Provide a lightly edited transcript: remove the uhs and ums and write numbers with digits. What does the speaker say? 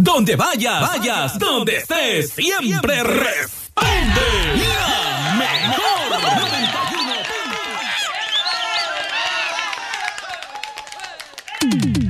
Donde vayas, donde estés, siempre responde la mejor 91.